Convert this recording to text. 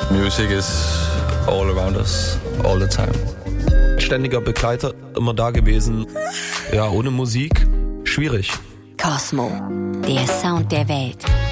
Music is all around us, all the time. Ständiger Begleiter, immer da gewesen. Ja, ohne Musik, schwierig. Cosmo, der Sound der Welt.